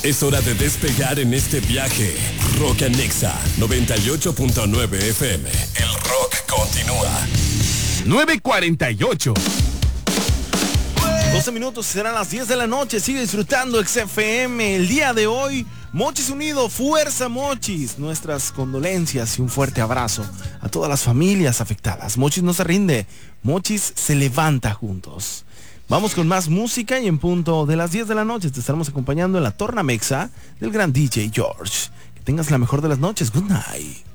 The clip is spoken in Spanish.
Es hora de despegar en este viaje. Rock and Nexa 98.9 FM. El rock continúa. 9:48. 12 minutos, serán las 10 de la noche. Sigue disfrutando XFM. El día de hoy, Mochis Unido, fuerza Mochis. Nuestras condolencias y un fuerte abrazo a todas las familias afectadas. Mochis no se rinde. Mochis se levanta juntos. Vamos con más música y en punto de las 10 de la noche te estaremos acompañando en la Tornamexa del gran DJ George. Que tengas la mejor de las noches. Good night.